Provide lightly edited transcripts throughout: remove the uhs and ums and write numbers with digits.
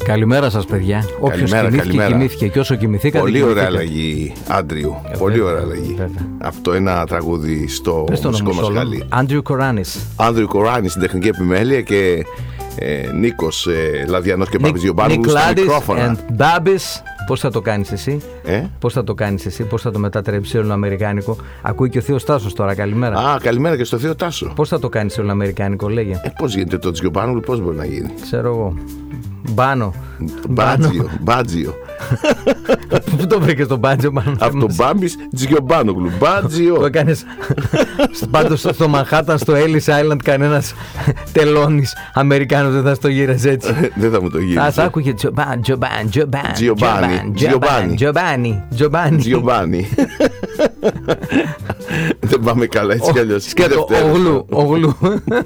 Καλημέρα σας, παιδιά. Όποιος κοιμήθηκε και όσο κοιμηθήκατε. Πολύ ωραία αλλαγή, Άντριου. Πολύ ωραία αλλαγή. Από το ένα τραγούδι στο μουσικό μας χαλί. Άντριου Κοράνης. Άντριου Κοράνης στην τεχνική επιμέλεια και Νίκος Λαδιανός και Μπάμπης Γιωμπάνογλου στα μικρόφωνα. Μπάμπης, πώς θα το κάνεις εσύ? Πώς θα το κάνεις εσύ, πώς θα το μετατρέψεις σε αμερικάνικο? Ακούει και ο Θείος Τάσος τώρα, καλημέρα. Α, καλημέρα και στο Θείο Τάσο. Πώς θα το κάνεις σε αμερικάνικο, λέγε. Πώς γίνεται το Γιωμπάνογλου, πώς μπορεί να γίνει? Ξέρω εγώ. Μπάνο. Μπάτζιο. Πού το βρήκες τον Μπάτζιο? Από τον Μπάμπης Τζιομπάνογλου. Μπάτζιο. Το έκανες πάντως στο Μανχάταν, στο Ellis Island, κανένας τελώνης Αμερικάνος δεν θα στο γύρες έτσι. Δεν θα μου το γύρεις. Ας άκουγε Τζιομπάνι. Δεν πάμε καλά έτσι κι αλλιώς. Σκέτο, ογλού.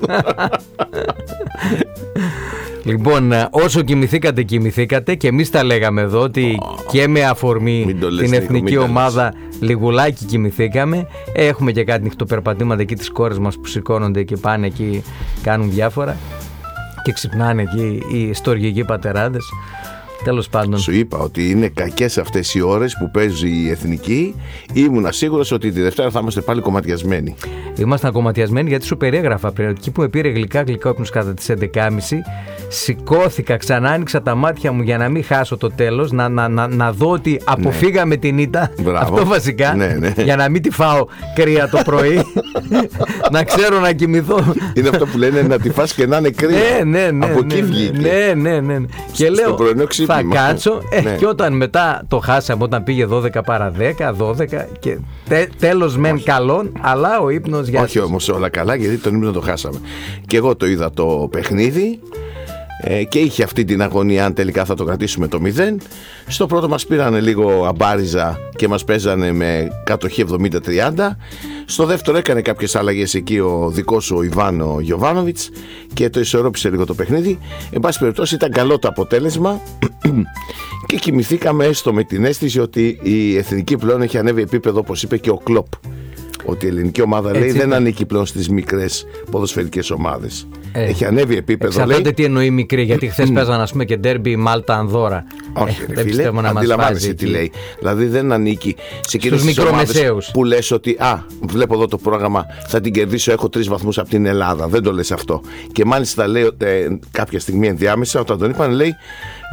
Λοιπόν, όσο κοιμηθήκατε και εμείς τα λέγαμε εδώ ότι και με αφορμή την εθνική ομάδα λιγουλάκι κοιμηθήκαμε. Έχουμε και κάτι νυχτοπερπατήματα εκεί τις κόρες μας που σηκώνονται και πάνε εκεί, κάνουν διάφορα και ξυπνάνε εκεί οι στοργικοί πατεράδες. Τέλος πάντων. Σου είπα ότι είναι κακές αυτές οι ώρες που παίζει η εθνική. Ήμουνα σίγουρος ότι τη Δευτέρα θα είμαστε πάλι κομματιασμένοι. Ήμασταν κομματιασμένοι γιατί σου περιέγραφα πριν. Εκεί που με πήρε γλυκά ύπνος κατά τις 11.30, σηκώθηκα, ξανά άνοιξα τα μάτια μου για να μην χάσω το τέλος, να δω ότι αποφύγαμε την ήττα. Αυτό βασικά. Ναι. Για να μην τη φάω κρύα το πρωί. Να ξέρω να κοιμηθώ. Είναι αυτό που λένε να τη φας και να είναι κρύα. Ναι. Από εκεί βγήκε. Ναι. Και λέω, θα κάτσω και όταν μετά το χάσαμε, όταν πήγε 12 παρά 10, 12 και τέλος μεν καλόν, αλλά ο ύπνος για... Όχι όμως όλα καλά, γιατί τον ύπνο το χάσαμε. Και εγώ το είδα το παιχνίδι και είχε αυτή την αγωνία αν τελικά θα το κρατήσουμε το 0. Στο πρώτο μας πήρανε λίγο αμπάριζα και μας παίζανε με κατοχή 70-30. Στο δεύτερο έκανε κάποιες αλλαγές εκεί ο δικός σου ο Ιβάνο Γιοβάνοβιτς και το ισορρόπησε λίγο το παιχνίδι. Εν πάση περιπτώσει ήταν καλό το αποτέλεσμα και κοιμηθήκαμε έστω με την αίσθηση ότι η εθνική πλέον έχει ανέβει επίπεδο, όπως είπε και ο Κλοπ, ότι η ελληνική ομάδα λέει δεν ανήκει πλέον στις μικρές ποδοσφαιρικές ομάδες. Έχει ανέβει επίπεδο. Εξαρτάται τι εννοεί μικρή, γιατί χθες παίζανε ας πούμε και ντέρμπι Μάλτα-Ανδώρα. Όχι, ρε φίλε, αντιλαμβάνεσαι τι λέει. Δηλαδή δεν ανήκει σε εκείνες τις ομάδες που λες ότι βλέπω εδώ το πρόγραμμα, θα την κερδίσω, έχω 3 βαθμούς από την Ελλάδα. Δεν το λες αυτό. Και μάλιστα λέει κάποια στιγμή ενδιάμεσα, όταν τον είπαν, λέει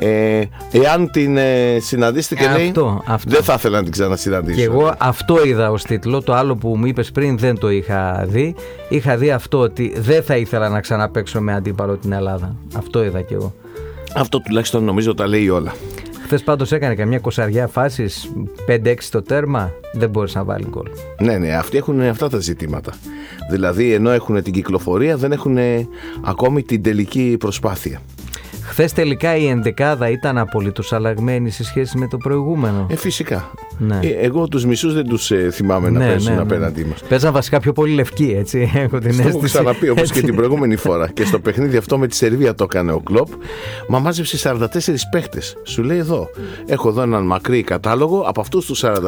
εάν την συναντήσετε και λέει δεν θα ήθελα να την ξανασυναντήσω. Και εγώ αυτό είδα ως τίτλο. Το άλλο που μου είπες πριν δεν το είχα δει. Είχα δει αυτό ότι δεν θα ήθελα να ξαναπαίξω με αντίπαλο την Ελλάδα. Αυτό είδα κι εγώ. Αυτό τουλάχιστον νομίζω τα λέει όλα. Χθες πάντως έκανε καμιά 20 φάσεις, 5-6 στο τέρμα, δεν μπόρεσε να βάλει γκολ. Ναι, αυτοί έχουν αυτά τα ζητήματα. Δηλαδή ενώ έχουν την κυκλοφορία δεν έχουν ακόμη την τελική προσπάθεια. Χθες τελικά η ενδεκάδα ήταν απολύτως αλλαγμένη σε σχέση με το προηγούμενο. Φυσικά. Ναι. Εγώ τους μισούς δεν τους θυμάμαι να παίζουν απέναντί μας. Παίζαν βασικά πιο πολύ λευκοί, έτσι. Έχω την αίσθηση. Το έχω ξαναπεί όπως και την προηγούμενη φορά. Και στο παιχνίδι αυτό με τη Σερβία το έκανε ο Κλοπ. Μα μάζεψε 44 παίχτες. Σου λέει εδώ. Έχω εδώ έναν μακρύ κατάλογο. Από αυτούς τους 44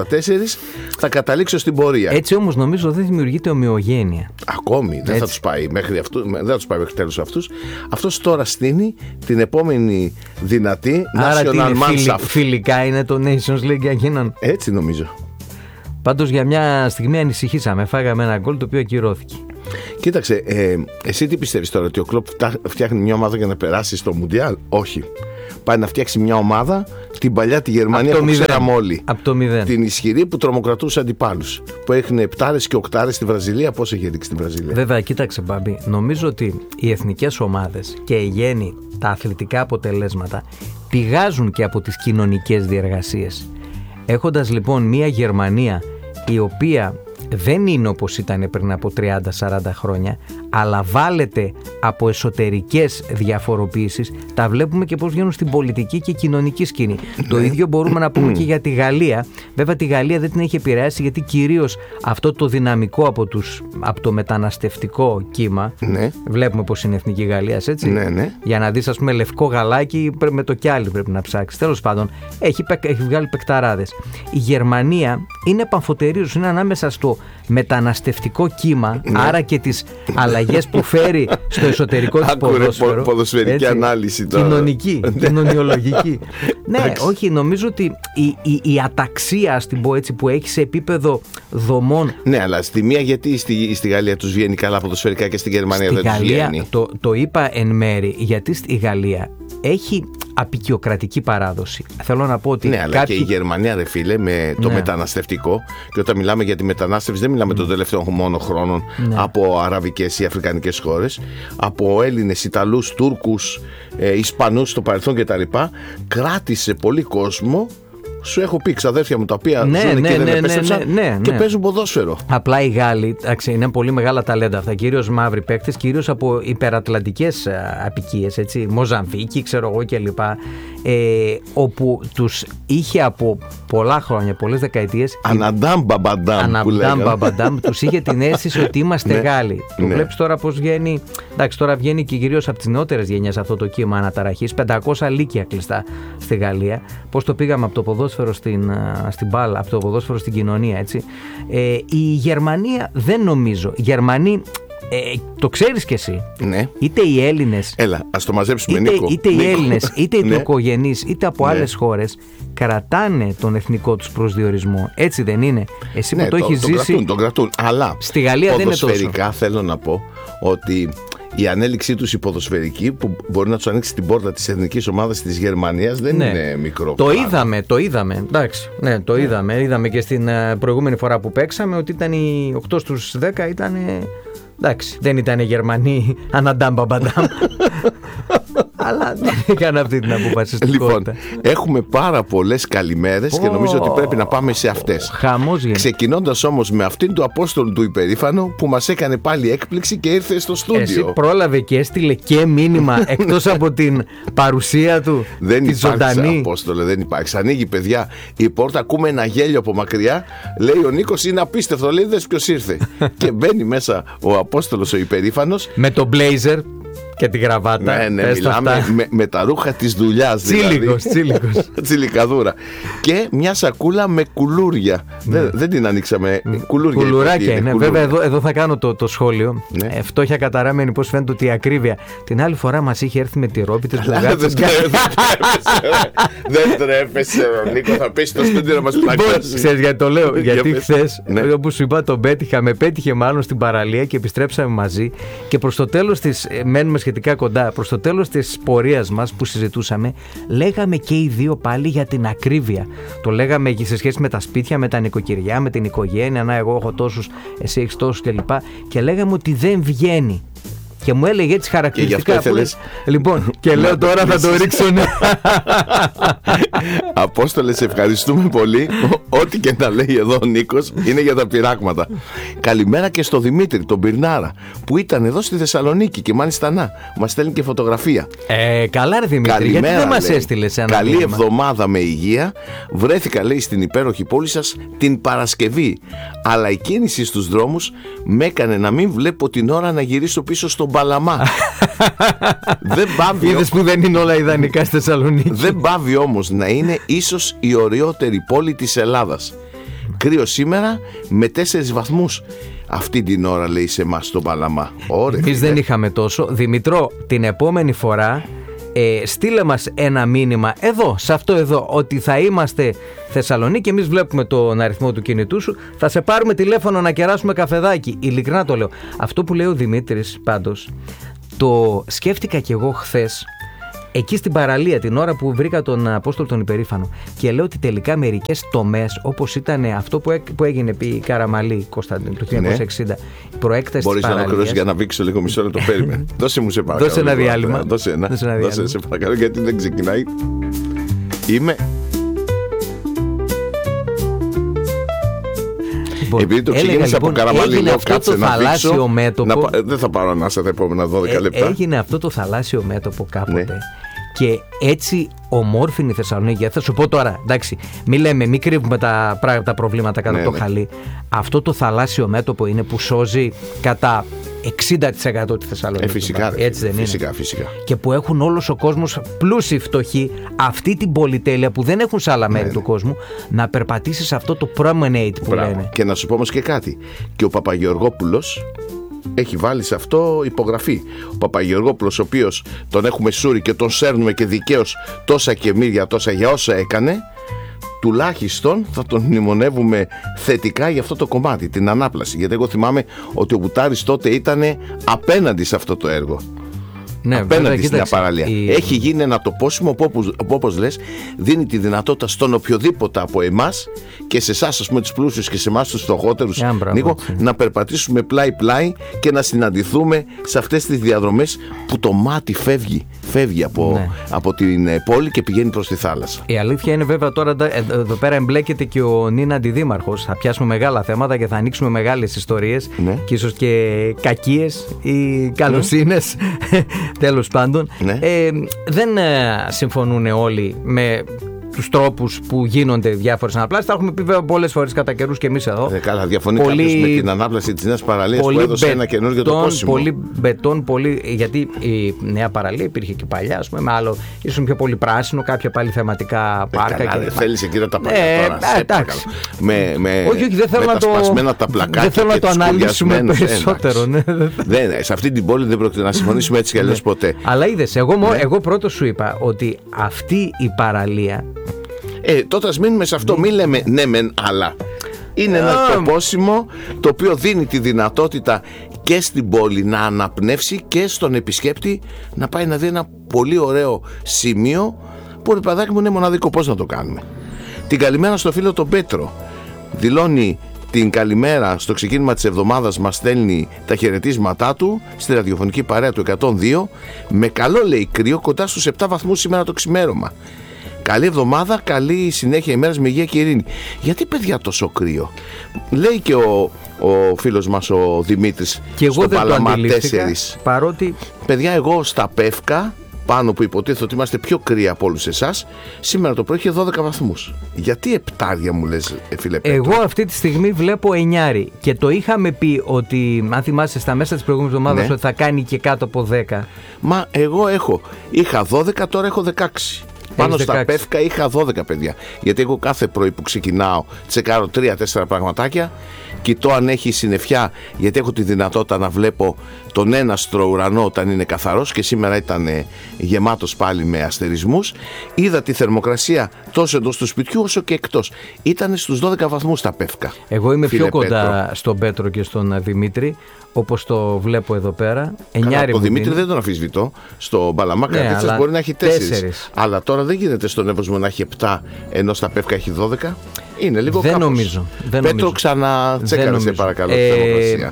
θα καταλήξω στην πορεία. Έτσι όμως νομίζω δεν δημιουργείται ομοιογένεια. Ακόμη. Δεν θα τους πάει μέχρι τέλους αυτούς. Αυτός τώρα στείνει την επόμενη δυνατή National Manshaft. Φιλικά είναι το Nations League για εκείνον. Έτσι νομίζω. Πάντως για μια στιγμή ανησυχήσαμε. Φάγαμε ένα γκολ το οποίο ακυρώθηκε. Κοίταξε, εσύ τι πιστεύεις τώρα, ότι ο Κλοπ φτιάχνει μια ομάδα για να περάσει στο Μουντιάλ? Όχι. Πάει να φτιάξει μια ομάδα, την παλιά τη Γερμανία που ξέραμε όλοι. Από το 0. Την ισχυρή που τρομοκρατούσε αντιπάλους. Που έχουν 7 και 8 στη Βραζιλία. Πώς έχει ρίξει τη Βραζιλία? Βέβαια, κοίταξε Μπάμπη. Νομίζω ότι οι εθνικές ομάδες και η γέννη, τα αθλητικά αποτελέσματα πηγάζουν και από τις κοινωνικές διεργασίες. Έχοντας λοιπόν μια Γερμανία η οποία δεν είναι όπως ήταν πριν από 30-40 χρόνια, αλλά βάλετε από εσωτερικές διαφοροποίησεις, τα βλέπουμε και πώς βγαίνουν στην πολιτική και κοινωνική σκηνή. Το ίδιο μπορούμε να πούμε και για τη Γαλλία. Βέβαια τη Γαλλία δεν την έχει επηρεάσει, γιατί κυρίως αυτό το δυναμικό από το μεταναστευτικό κύμα, βλέπουμε πως είναι εθνική Γαλλίας, έτσι. Για να δεις ας πούμε λευκό γαλάκι με το κιάλι πρέπει να ψάξεις. Τέλος πάντων έχει βγάλει παικταράδες. Η Γερμανία είναι παμφωτερίζος, είναι ανάμεσα στο μεταναστευτικό κύμα, άρα και τις αλλαγές αλλαγές που φέρει στο εσωτερικό της ποδόσφαιρο. Ποδοσφαιρική ανάλυση τώρα. Κοινωνική, κοινωνιολογική. Ναι, όχι, νομίζω ότι η αταξία, ας την πω έτσι, που έχει σε επίπεδο δομών. Ναι, αλλά στη μία, γιατί στη Γαλλία τους βγαίνει καλά ποδοσφαιρικά και στη Γερμανία δεν τους βγαίνει? Το είπα εν μέρη, γιατί στη Γαλλία έχει απικιοκρατική παράδοση. Θέλω να πω ότι. Ναι, αλλά και η Γερμανία, ρε φίλε, με το μεταναστευτικό. Και όταν μιλάμε για τη μετανάστευση, δεν μιλάμε των τελευταίων μόνο χρόνων από αραβικές ή αφρικανικές χώρες, από Έλληνες, Ιταλούς, Τούρκους, Ισπανούς στο παρελθόν κτλ. Κράτησε πολύ κόσμο. Σου έχω πει ξαδέρφια μου τα οποία ζουν και δεν επέστρεψαν και παίζουν ποδόσφαιρο. Απλά οι Γάλλοι, είναι πολύ μεγάλα ταλέντα αυτά, κυρίως μαύροι παίκτες, κυρίως από υπερατλαντικές απικίες, έτσι, Μοζαμβίκη, ξέρω εγώ κλπ. Όπου τους είχε από πολλά χρόνια, πολλές δεκαετίες. Αναντάμ μπαμπαντάμ, τους είχε την αίσθηση ότι είμαστε Γάλλοι. Το βλέπεις τώρα πώς βγαίνει. Εντάξει, τώρα βγαίνει και κυρίως από τις νεότερες γενιές αυτό το κύμα αναταραχής. 500 λύκεια κλειστά στη Γαλλία. Πώς το πήγαμε από το ποδόσφαιρο στην μπάλα, από το ποδόσφαιρο στην κοινωνία, έτσι. Η Γερμανία δεν νομίζω. Οι Γερμανοί, το ξέρεις κι εσύ. Ναι. Είτε οι Έλληνες. Έλα, ας το μαζέψουμε, Νίκο. Είτε οι Έλληνες, είτε οι τουρκογενείς, είτε από άλλες χώρες, κρατάνε τον εθνικό τους προσδιορισμό. Έτσι δεν είναι? Εσύ που το έχεις ζήσει. Τον κρατούν. Αλλά στη Γαλλία δεν είναι τόσο. Ποδοσφαιρικά θέλω να πω ότι η ανέλυξή τους η ποδοσφαιρική, που μπορεί να τους ανοίξει την πόρτα της εθνικής ομάδας της Γερμανίας, δεν είναι μικρό. Το είδαμε. Εντάξει, το είδαμε. Είδαμε και στην προηγούμενη φορά που παίξαμε ότι ήταν οι 8 στους 10 ήταν. Εντάξει, δεν ήταν Γερμανοί αναντάμ μπαμπαντάμ. Αλλά δεν είχαν αυτή την αποφασιστικότητα. Λοιπόν, έχουμε πάρα πολλές καλημέρες και νομίζω ότι πρέπει να πάμε σε αυτές. Χαμός γίνεται. Ξεκινώντας όμως με αυτήν του Απόστολου του Υπερήφανο, που μας έκανε πάλι έκπληξη και ήρθε στο στούντιο. Εσύ πρόλαβε και έστειλε και μήνυμα εκτός από την παρουσία του. Δεν τη ζωντανή. Απόστολε, δεν υπάρχει. Ανοίγει, παιδιά, η πόρτα, ακούμε ένα γέλιο από μακριά. Λέει ο Νίκος, είναι απίστευτο. Λέει, δες ποιος ήρθε. Και μπαίνει μέσα ο Απόστολος ο Υπερήφανος. Με το μπλέιζερ και τη γραβάτα. Ναι, μιλάμε με τα ρούχα της δουλειάς. Τσίλικος. Τσιλικαδούρα. Και μια σακούλα με κουλούρια. Δεν την ανοίξαμε. Κουλουράκια είναι. Βέβαια, εδώ θα κάνω το σχόλιο. Φτώχεια καταράμενη, πώς φαίνεται ότι η ακρίβεια. Την άλλη φορά μας είχε έρθει με τη ρόπη της μπουγάτσας. Δεν τρέπεσαι, Νίκο, θα πέσει το στούντιο να μας πλακώσει. Ξέρεις γιατί το λέω? Γιατί χθες, όπως σου είπα, τον πέτυχα. Με πέτυχε μάλλον στην παραλία και επιστρέψαμε μαζί. Και προς το τέλος της. Μένουμε σχετικά κοντά. Προς το τέλος της πορείας μας που συζητούσαμε, λέγαμε και οι δύο πάλι για την ακρίβεια. Το λέγαμε σε σχέση με τα σπίτια, με τα νοικοκυριά, με την οικογένεια. Να, εγώ έχω τόσους, εσύ έχεις τόσους κλπ. Και λέγαμε ότι δεν βγαίνει. Και μου έλεγε έτσι χαρακτηριστικά. Λοιπόν, και λέω τώρα θα το ρίξω. Απόστολε, σε ευχαριστούμε πολύ. Ό,τι και να λέει εδώ ο Νίκος είναι για τα πειράγματα. Καλημέρα και στο Δημήτρη, τον Πυρνάρα, που ήταν εδώ στη Θεσσαλονίκη και μάλιστα μας στέλνει και φωτογραφία. Καλά, ρε Δημήτρη, καλημέρα, γιατί δεν μας έστειλες ένα καλή μήνυμα? Εβδομάδα με υγεία. Βρέθηκα, λέει, στην υπέροχη πόλη σας την Παρασκευή. Αλλά η κίνηση στους δρόμους με έκανε να μην βλέπω την ώρα να γυρίσω πίσω στον Παλαμά. Δεν πάβει. Είδες που δεν είναι όλα ιδανικά στη Θεσσαλονίκη. Δεν πάβει όμως να είναι ίσως η ωραιότερη πόλη της Ελλάδας. Κρύο σήμερα με 4 βαθμούς. Αυτή την ώρα, λέει, σε εμάς στον Παλαμά. Εμείς δεν είχαμε τόσο. Δημητρό, την επόμενη φορά στείλε μας ένα μήνυμα εδώ, σε αυτό εδώ, ότι θα είμαστε Θεσσαλονίκη. Εμείς βλέπουμε τον αριθμό του κινητού σου. Θα σε πάρουμε τηλέφωνο να κεράσουμε καφεδάκι. Ειλικρινά το λέω. Αυτό που λέει ο Δημήτρης πάντως, το σκέφτηκα κι εγώ χθες. Εκεί στην παραλία, την ώρα που βρήκα τον Απόστολο τον Υπερήφανο, και λέω ότι τελικά μερικές τομές, όπως ήταν αυτό που έγινε επί Καραμαλή, Κωνσταντίνου, το 1960, η προέκταση μπορείς της παραλίας. Μπορείς να ολοκληρώσεις για να βήξω λίγο μισό λεπτό, περίμενε. Δώσε μου, σε παρακαλώ. Δώσε ένα διάλειμμα. Δώσε σε παρακαλώ, γιατί δεν ξεκινάει. Είμαι. Επειδή το ξεκίνησα από Καραμαλή, λέω κάτσε να δείξω. Δεν θα πάρω ανάσα τα επόμενα 12 λεπτά. Έγινε αυτό το θαλάσσιο μέτωπο κάποτε. Ναι. Και έτσι ομόρφινη η Θεσσαλονίκη. Θα σου πω τώρα, εντάξει, μην κρύβουμε τα προβλήματα κατά το χαλί. Αυτό το θαλάσσιο μέτωπο είναι που σώζει κατά 60% τη Θεσσαλονίκη. Φυσικά, έτσι δεν φυσικά, είναι? Φυσικά. Και που έχουν όλος ο κόσμος, πλούσιοι, φτωχοί, αυτή την πολυτέλεια που δεν έχουν σε άλλα μέρη του κόσμου, να περπατήσει σε αυτό το promenade που λένε. Και να σου πω όμως και κάτι. Και ο Παπαγεωργόπουλος έχει βάλει σε αυτό υπογραφή. Ο Παπαγεωργόπουλος, ο οποίος τον έχουμε σούρει και τον σέρνουμε και δικαίως τόσα και μύρια τόσα για όσα έκανε, τουλάχιστον θα τον μνημονεύουμε θετικά για αυτό το κομμάτι, την ανάπλαση. Γιατί εγώ θυμάμαι ότι ο Μπουτάρης τότε ήταν απέναντι σε αυτό το έργο. Ναι, απέναντι στην απαραλία. Έχει γίνει ένα τοπόσιμο που, όπως λες, δίνει τη δυνατότητα στον οποιοδήποτε από εμάς και σε εσάς, ας πούμε, τους πλούσιους και σε εμάς τους φτωχότερους, Νίκο, να περπατήσουμε πλάι-πλάι και να συναντηθούμε σε αυτές τις διαδρομές που το μάτι φεύγει από την πόλη και πηγαίνει προς τη θάλασσα. Η αλήθεια είναι, βέβαια, τώρα εδώ πέρα εμπλέκεται και ο νυν αντιδήμαρχος. Θα πιάσουμε μεγάλα θέματα και θα ανοίξουμε μεγάλες ιστορίες, και ίσως και κακίες ή καλοσύνες. Τέλος πάντων, δεν συμφωνούν όλοι με τους τρόπους που γίνονται διάφορες αναπλάσεις. Τα έχουμε πει βέβαια πολλές φορές κατά καιρούς και εμείς εδώ. Καλά, διαφωνεί κάποιος με την ανάπλαση της νέας παραλίας που έδωσε ένα καινούργιο τοπόσιμο. Πολύ μπετόν, γιατί η νέα παραλία υπήρχε και παλιά, ας πούμε, με άλλο, ίσως πιο πολύ πράσινο, κάποια πάλι θεματικά πάρκα. Καλά, δεν θέλεις εκεί να τα πάρει τώρα. Εντάξει. Όχι, δεν θέλω να το αναλύσουμε περισσότερο. Σε αυτή την πόλη δεν πρόκειται να συμφωνήσουμε έτσι κι αλλιώς ποτέ. Αλλά είδες, εγώ πρώτος σου είπα ότι αυτή η παραλία. Τότε ας μείνουμε σε αυτό. Μην λέμε ναι μεν αλλά. Είναι ένα τοπόσιμο το οποίο δίνει τη δυνατότητα και στην πόλη να αναπνεύσει και στον επισκέπτη να πάει να δει ένα πολύ ωραίο σημείο που, ρε παιδάκι μου, είναι μοναδικό. Πώς να το κάνουμε? Την καλημέρα στο φίλο τον Πέτρο. Δηλώνει την καλημέρα στο ξεκίνημα της εβδομάδας, μας στέλνει τα χαιρετίσματά του στη ραδιοφωνική παρέα του 102. Με καλό, λέει, κρύο, κοντά στους 7 βαθμούς σήμερα το ξημέρωμα. Καλή εβδομάδα, καλή συνέχεια ημέρας με υγεία και ειρήνη. Γιατί, παιδιά, τόσο κρύο? Λέει και ο φίλος μας ο Δημήτρης και εγώ στο Παλαμά 4. Παρότι, παιδιά, εγώ στα Πεύκα, πάνω που υποτίθεται ότι είμαστε πιο κρύα από όλους εσάς, σήμερα το πρωί είχε 12 βαθμούς. Γιατί επτάρια μου λες, φίλε Πέτρο? Εγώ αυτή τη στιγμή βλέπω 9 και το είχαμε πει ότι, αν θυμάσαι, στα μέσα της προηγούμενης εβδομάδας, ότι θα κάνει και κάτω από 10. Μα εγώ είχα 12, τώρα έχω 16. Πάνω στα Πεύκα είχα 12, παιδιά. Γιατί εγώ κάθε πρωί που ξεκινάω τσεκάρω 3-4 πραγματάκια, κοιτώ αν έχει συννεφιά, γιατί έχω τη δυνατότητα να βλέπω τον έναστρο ουρανό όταν είναι καθαρός, και σήμερα ήταν γεμάτος πάλι με αστερισμούς. Είδα τη θερμοκρασία τόσο εντός του σπιτιού όσο και εκτός. Ήταν στους 12 βαθμούς τα Πεύκα. Εγώ είμαι πιο κοντά στον Πέτρο και στον Δημήτρη, όπως το βλέπω εδώ πέρα. Ο Δημήτρη δεν τον αμφισβητώ. Στο Παλαμά Καρδίτσας μπορεί να έχει 4. Αλλά τώρα δεν γίνεται στον Εύωσμο να έχει 7, ενώ στα Πεύκα έχει 12. Είναι λίγο δεν κάπως. Νομίζω. Πέτρο, ξανατσέκαρε σε παρακαλώ τη θερμοκρασία.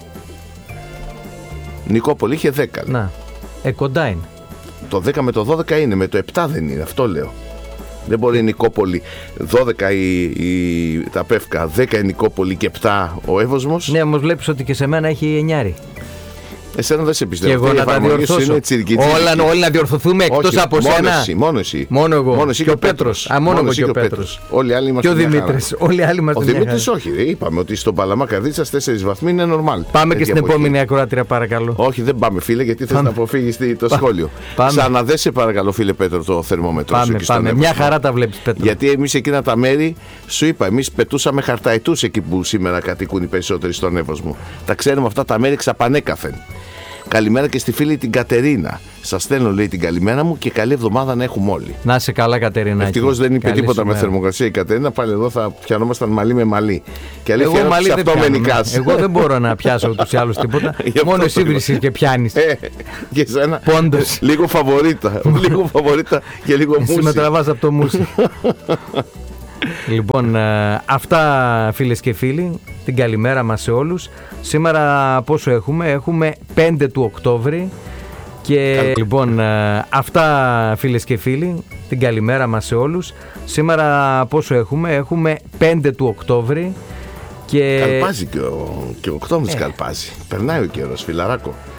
Νικόπολη είχε 10. Να, κοντά είναι. Το 10 με το 12 είναι, με το 7 δεν είναι, αυτό λέω. Δεν μπορεί η Νικόπολη 12 τα Πεύκα, 10 η Νικόπολη και 7 ο Εύωσμος. Ναι, όμως βλέπεις ότι και σε μένα έχει 9. Εσένα δεν σε πιστεύω. Και εγώ να τα διορθώσω. Όλοι να διορθωθούμε εκτός από σένα. Μόνο εσύ. Μόνο εγώ. Μόνο εσύ και ο Πέτρος. Μόνο εγώ και ο Πέτρος. Όλοι οι άλλοι είμαστε. Και ο Δημήτρης. Όλοι οι άλλοι είμαστε. Ο Δημήτρης όχι. Είπαμε ότι στον Παλαμά Καρδίτσας 4 βαθμοί είναι normal. Πάμε και στην επόμενη ακροάτρια, παρακαλώ. Όχι, δεν πάμε, φίλε, γιατί θες να αποφύγεις το σχόλιο. Ξαναδέσε, παρακαλώ, φίλε Πέτρο, το θερμόμετρο. Πάμε. Μια χαρά τα βλέπεις, Πέτρο. Γιατί εμείς εκείνα τα μέρη, σου είπα, εμείς πετούσαμε χαρταετούς εκεί που σήμερα κατοικούν οι περισσότεροι στον Εύωσμο. Τα ξέρουμε αυτά τα μέρη ξαπανέκαθεν. Καλημέρα και στη φίλη την Κατερίνα. Σας στέλνω, λέει, την καλημέρα μου και καλή εβδομάδα να έχουμε όλοι. Να είσαι καλά, Κατερίνα. Ευτυχώς δεν είπε τίποτα με θερμοκρασία η Κατερίνα. Πάλι εδώ θα πιανόμασταν μαλλί με μαλλί. Και αλήθεια είναι ότι αυτό με νικάς. Εγώ δεν μπορώ να πιάσω ούτως ή άλλως τίποτα. Μόνο εσύ βρίσκεις και πιάνεις. Και εσένα. Πόντος. Λίγο φαβορίτα. Λίγο φαβορίτα και λίγο μουσι. Εσύ με τραβάς από το μουσι. Λοιπόν, αυτά, φίλες και φίλοι, την καλημέρα μας σε όλους. Σήμερα πόσο έχουμε 5 του Οκτώβρη. Και λοιπόν, αυτά, φίλες και φίλοι, την καλημέρα μας σε όλους. Σήμερα πόσο έχουμε 5 του Οκτώβρη. Καλπάζει και ο Οκτώβρης καλπάζει. Περνάει ο καιρός, φιλαράκο.